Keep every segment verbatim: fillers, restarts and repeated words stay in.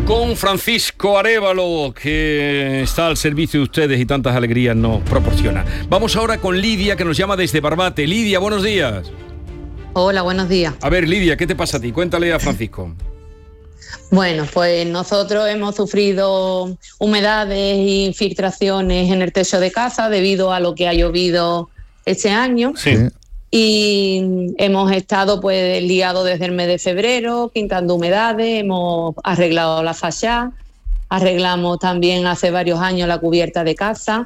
Con Francisco Arévalo, que está al servicio de ustedes y tantas alegrías nos proporciona. Vamos ahora con Lidia, que nos llama desde Barbate. Lidia, buenos días. Hola, buenos días. A ver, Lidia, ¿qué te pasa a ti? Cuéntale a Francisco. Bueno, pues nosotros hemos sufrido humedades e infiltraciones en el techo de casa debido a lo que ha llovido este año. Sí. Y hemos estado pues liados desde el mes de febrero, quitando humedades, hemos arreglado la fachada, arreglamos también hace varios años la cubierta de casa.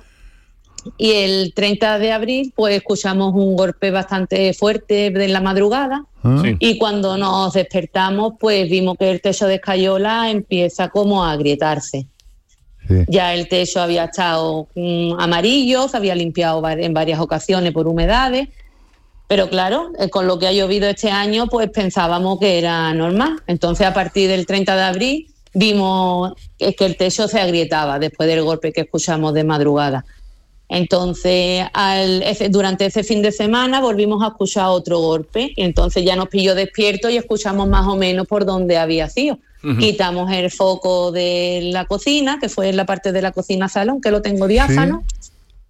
Y el treinta de abril pues escuchamos un golpe bastante fuerte en la madrugada. Sí. Y cuando nos despertamos pues vimos que el techo de escayola empieza como a agrietarse. Sí. Ya el techo había estado um, amarillo, se había limpiado en varias ocasiones por humedades, pero claro, eh, con lo que ha llovido este año pues pensábamos que era normal. Entonces a partir del treinta de abril vimos que el techo se agrietaba después del golpe que escuchamos de madrugada. Entonces, al, ese, durante ese fin de semana volvimos a escuchar otro golpe y entonces ya nos pilló despiertos y escuchamos más o menos por dónde había sido. Uh-huh. Quitamos el foco de la cocina, que fue en la parte de la cocina-salón, que lo tengo diáfano, sí.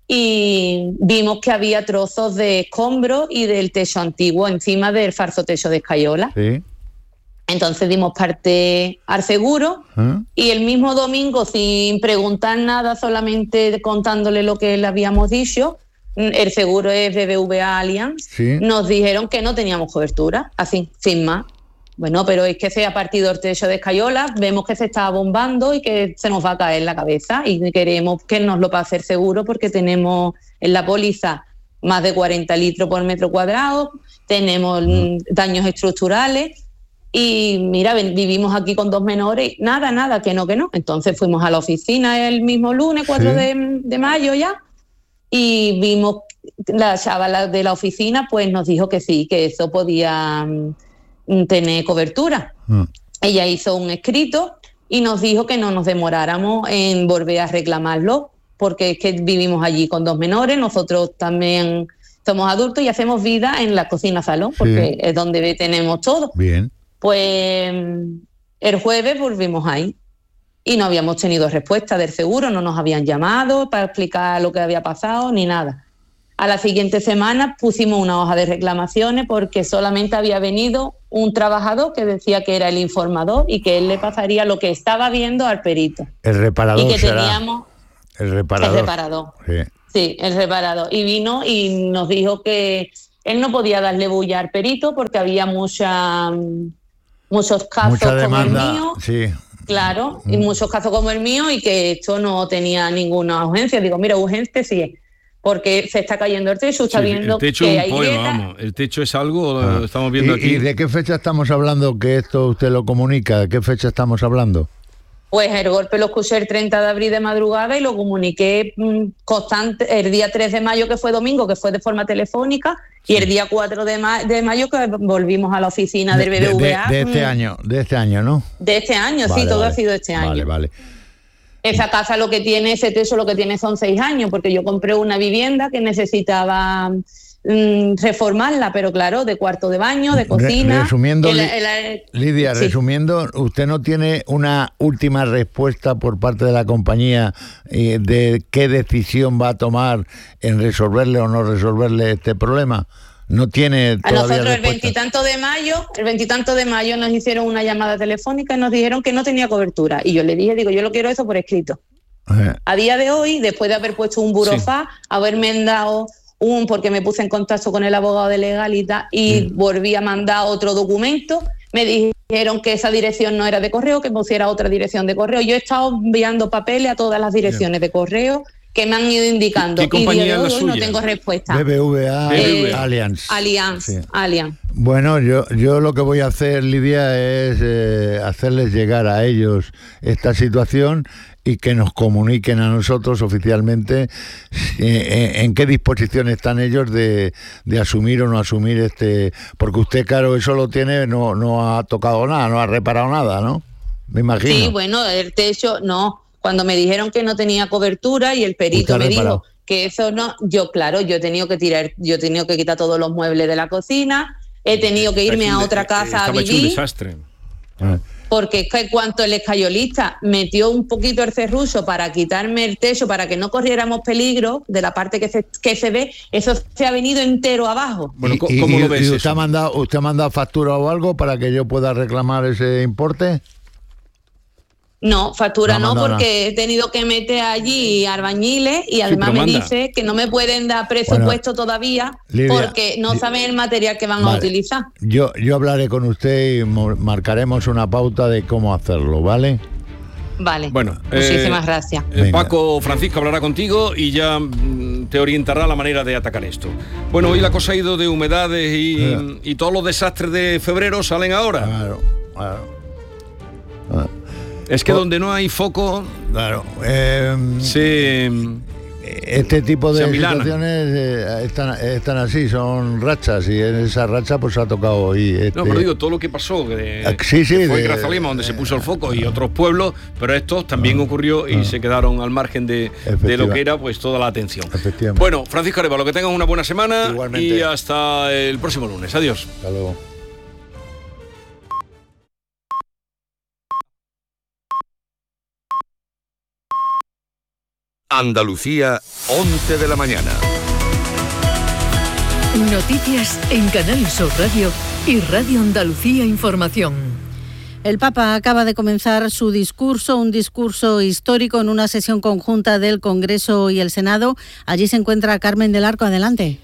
Y vimos que había trozos de escombros y del techo antiguo encima del falso techo de escayola. Sí. Entonces dimos parte al seguro. ¿Ah? Y el mismo domingo, sin preguntar nada, solamente contándole lo que le habíamos dicho, el seguro es B B V A Allianz, sí. Nos dijeron que no teníamos cobertura, así, sin más. Bueno, pero es que se ha partido el techo de escayola, vemos que se está bombando y que se nos va a caer la cabeza y queremos que nos lo pase el seguro porque tenemos en la póliza más de cuarenta litros por metro cuadrado, tenemos mm. daños estructurales. Y mira, vivimos aquí con dos menores, nada, nada, que no, que no. Entonces fuimos a la oficina el mismo lunes, cuatro sí. de, de mayo ya, y vimos, la chavala de la oficina pues nos dijo que sí, que eso podía um, tener cobertura. Mm. Ella hizo un escrito y nos dijo que no nos demoráramos en volver a reclamarlo, porque es que vivimos allí con dos menores, nosotros también somos adultos y hacemos vida en la cocina-salón, porque sí. es donde tenemos todo. Bien. Pues el jueves volvimos ahí y no habíamos tenido respuesta del seguro, no nos habían llamado para explicar lo que había pasado ni nada. A la siguiente semana pusimos una hoja de reclamaciones porque solamente había venido un trabajador que decía que era el informador y que él le pasaría lo que estaba viendo al perito. El reparador. Y que será teníamos el reparador. El reparador. Sí. sí, el reparador. Y vino y nos dijo que él no podía darle bulla al perito porque había mucha... muchos casos Mucha demanda, como el mío, sí. claro, mm. y muchos casos como el mío y que esto no tenía ninguna urgencia. Digo, mira, urgente sí es, porque se está cayendo el techo, está sí, viendo el techo que es un hay poema, grietas. Vamos, el techo es algo, ah. lo estamos viendo ¿Y, aquí. ¿Y de qué fecha estamos hablando que esto usted lo comunica? ¿De qué fecha estamos hablando? Pues el golpe lo escuché el treinta de abril de madrugada y lo comuniqué mmm, constante el día tres de mayo, que fue domingo, que fue de forma telefónica, sí. Y el día cuatro de, ma- de mayo que volvimos a la oficina del B B V A. De, de, de este mmm, año, de este año, ¿no? De este año, vale, sí, todo vale. ha sido este año. Vale, vale. Esa casa lo que tiene, ese techo lo que tiene son seis años, porque yo compré una vivienda que necesitaba mmm, reformarla, pero claro, de cuarto de baño, de cocina. Resumiendo, el, el, el, Lidia, sí. resumiendo, usted no tiene una última respuesta por parte de la compañía eh, de qué decisión va a tomar en resolverle o no resolverle este problema. No tiene todavía a nosotros respuesta. el veintitanto de mayo, el veintitanto de mayo nos hicieron una llamada telefónica y nos dijeron que no tenía cobertura. Y yo le dije, digo, yo lo quiero eso por escrito. Eh. A día de hoy, después de haber puesto un burofax, sí. haberme dado un, porque me puse en contacto con el abogado de legalidad y sí. volví a mandar otro documento, me dijeron que esa dirección no era de correo, que pusiera otra dirección de correo. Yo he estado enviando papeles a todas las direcciones sí. de correo que me han ido indicando. ¿Qué compañía y día de hoy, es la hoy suya? No tengo respuesta. B B V A eh, Allianz. Allianz, sí. Allianz. Bueno, yo, yo lo que voy a hacer, Lidia, es eh, hacerles llegar a ellos esta situación y que nos comuniquen a nosotros oficialmente eh, en qué disposición están ellos de, de asumir o no asumir este... Porque usted, claro, eso lo tiene, no, no ha tocado nada, no ha reparado nada, ¿no? Me imagino. Sí, bueno, el techo, no... Cuando me dijeron que no tenía cobertura y el perito me reparado. dijo que eso no, yo claro, yo he tenido que tirar, yo he tenido que quitar todos los muebles de la cocina, he tenido que irme a otra casa a vivir. Estaba hecho un desastre. Porque porque es que cuanto el escayolista metió un poquito el serrucho para quitarme el techo, para que no corriéramos peligro de la parte que se, que se ve, eso se ha venido entero abajo. Bueno, ¿cómo y, lo ves? ¿Y usted ha mandado, usted ha mandado factura o algo para que yo pueda reclamar ese importe? No, factura no, no porque nada. He tenido que meter allí albañiles y además sí, me manda. Dice que no me pueden dar presupuesto bueno, todavía Lidia, porque no saben el material que van vale. a utilizar. Yo, yo hablaré con usted y marcaremos una pauta de cómo hacerlo, ¿vale? Vale, bueno, muchísimas eh, gracias. Eh, Paco Francisco hablará contigo y ya mm, te orientará la manera de atacar esto. Bueno, hoy la cosa ha ido de humedades y, eh. y todos los desastres de febrero salen ahora. Claro, claro. Ah. Es que donde no hay foco, claro, eh, se, este tipo de situaciones eh, están, están así, son rachas y en esa racha pues ha tocado hoy. Este... No, pero digo, todo lo que pasó, que, sí, sí, que fue de, Grazalema donde eh, se puso el foco y otros pueblos, pero estos también no, ocurrió y no. se quedaron al margen de, de lo que era pues toda la atención. Bueno, Francisco Arévalo, que tengan una buena semana. Igualmente. Y hasta el próximo lunes. Adiós. Hasta luego. Andalucía, once de la mañana. Noticias en Canal Sur Radio y Radio Andalucía Información. El Papa acaba de comenzar su discurso, un discurso histórico en una sesión conjunta del Congreso y el Senado. Allí se encuentra Carmen del Arco. Adelante.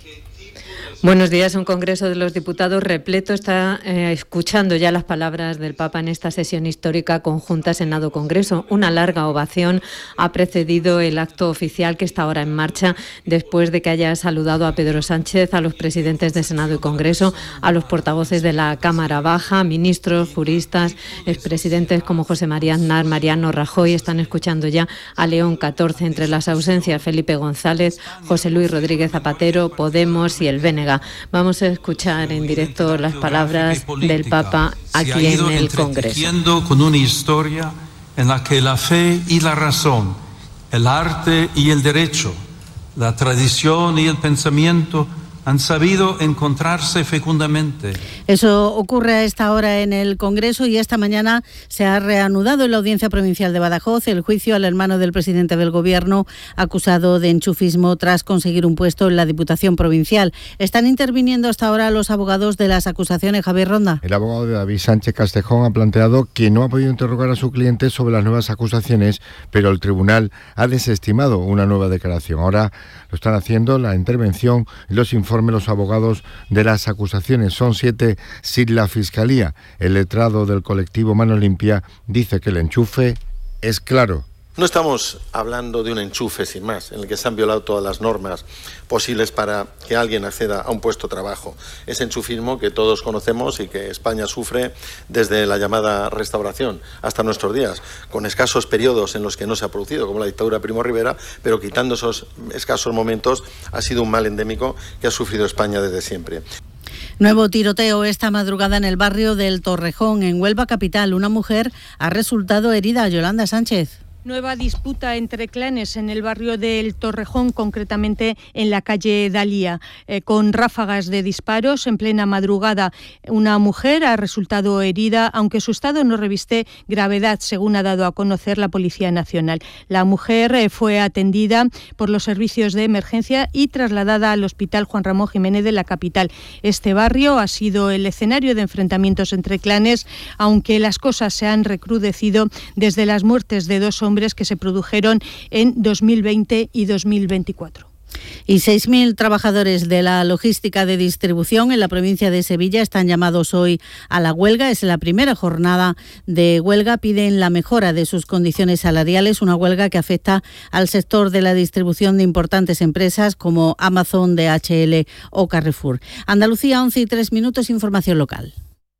Buenos días. Un Congreso de los Diputados repleto está eh, escuchando ya las palabras del Papa en esta sesión histórica conjunta Senado-Congreso. Una larga ovación ha precedido el acto oficial que está ahora en marcha después de que haya saludado a Pedro Sánchez, a los presidentes de Senado y Congreso, a los portavoces de la Cámara Baja, ministros, juristas, expresidentes como José María Aznar, Mariano Rajoy. Están escuchando ya a León catorce. Entre las ausencias, Felipe González, José Luis Rodríguez Zapatero, Podemos y el B N G. Vamos a escuchar en directo las palabras del Papa aquí en el Congreso. Con una historia en la que la fe y la razón, el arte y el derecho, la tradición y el pensamiento han sabido encontrarse fecundamente. Eso ocurre a esta hora en el Congreso y esta mañana se ha reanudado en la Audiencia Provincial de Badajoz el juicio al hermano del presidente del Gobierno acusado de enchufismo tras conseguir un puesto en la Diputación Provincial. Están interviniendo hasta ahora los abogados de las acusaciones. Javier Ronda. El abogado de David Sánchez Castejón ha planteado que no ha podido interrogar a su cliente sobre las nuevas acusaciones, pero el tribunal ha desestimado una nueva declaración. Ahora lo están haciendo la intervención y los informes los abogados de las acusaciones. Son siete sin la Fiscalía. El letrado del colectivo Mano Limpia dice que el enchufe es claro. No estamos hablando de un enchufe sin más, en el que se han violado todas las normas posibles para que alguien acceda a un puesto de trabajo. Ese enchufismo que todos conocemos y que España sufre desde la llamada Restauración hasta nuestros días, con escasos periodos en los que no se ha producido, como la dictadura de Primo Rivera, pero quitando esos escasos momentos ha sido un mal endémico que ha sufrido España desde siempre. Nuevo tiroteo esta madrugada en el barrio del Torrejón, en Huelva capital. Una mujer ha resultado herida. Yolanda Sánchez. Nueva disputa entre clanes en el barrio del Torrejón, concretamente en la calle Dalía, eh, con ráfagas de disparos en plena madrugada. Una mujer ha resultado herida, aunque su estado no reviste gravedad, según ha dado a conocer la Policía Nacional. La mujer eh, fue atendida por los servicios de emergencia y trasladada al Hospital Juan Ramón Jiménez de la capital. Este barrio ha sido el escenario de enfrentamientos entre clanes, aunque las cosas se han recrudecido desde las muertes de dos hombres que se produjeron en dos mil veinte y dos mil veinticuatro. Y seis mil trabajadores de la logística de distribución en la provincia de Sevilla están llamados hoy a la huelga. Es la primera jornada de huelga. Piden la mejora de sus condiciones salariales, una huelga que afecta al sector de la distribución de importantes empresas como Amazon, D H L o Carrefour. Andalucía, once y tres minutos, información local.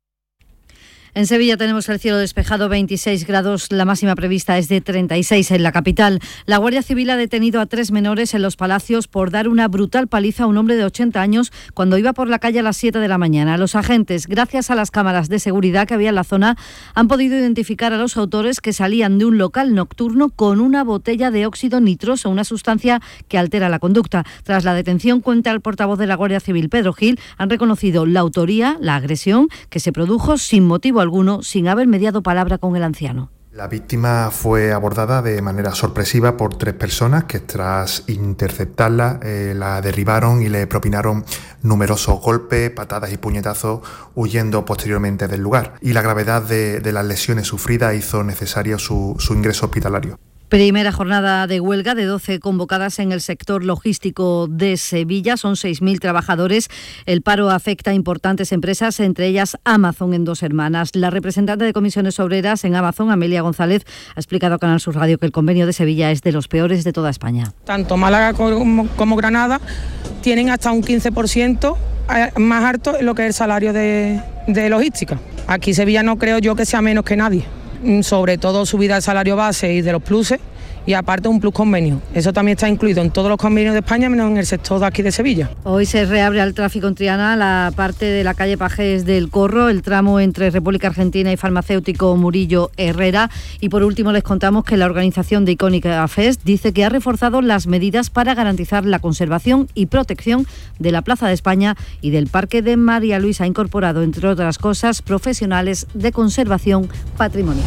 En Sevilla tenemos el cielo despejado, veintiséis grados, la máxima prevista es de treinta y seis en la capital. La Guardia Civil ha detenido a tres menores en Los Palacios por dar una brutal paliza a un hombre de ochenta años cuando iba por la calle a las siete de la mañana. Los agentes, gracias a las cámaras de seguridad que había en la zona, han podido identificar a los autores, que salían de un local nocturno con una botella de óxido nitroso, una sustancia que altera la conducta. Tras la detención, cuenta el portavoz de la Guardia Civil, Pedro Gil, han reconocido la autoría, la agresión, que se produjo sin motivo alguno sin haber mediado palabra con el anciano. La víctima fue abordada de manera sorpresiva por tres personas que tras interceptarla eh, la derribaron y le propinaron numerosos golpes, patadas y puñetazos, huyendo posteriormente del lugar. Y la gravedad de, de las lesiones sufridas hizo necesario su, su ingreso hospitalario. Primera jornada de huelga de doce convocadas en el sector logístico de Sevilla. Son seis mil trabajadores. El paro afecta a importantes empresas, entre ellas Amazon en Dos Hermanas. La representante de Comisiones Obreras en Amazon, Amelia González, ha explicado a Canal Sur Radio que el convenio de Sevilla es de los peores de toda España. Tanto Málaga como, como Granada tienen hasta un quince por ciento más alto en lo que es el salario de, de logística. Aquí Sevilla no creo yo que sea menos que nadie. Sobre todo subida del salario base y de los pluses, y aparte un plus convenio. Eso también está incluido en todos los convenios de España, menos en el sector de aquí de Sevilla. Hoy se reabre al tráfico en Triana la parte de la calle Pajés del Corro, el tramo entre República Argentina y Farmacéutico Murillo Herrera. Y por último les contamos que la organización de Icónica Fest dice que ha reforzado las medidas para garantizar la conservación y protección de la Plaza de España y del Parque de María Luisa. Ha incorporado, entre otras cosas, profesionales de conservación patrimonial.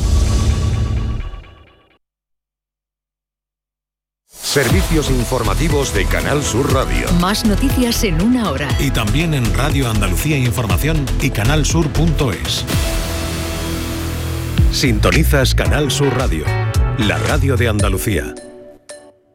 Servicios informativos de Canal Sur Radio. Más noticias en una hora. Y también en Radio Andalucía Información y canal sur punto es. Sintonizas Canal Sur Radio, la radio de Andalucía.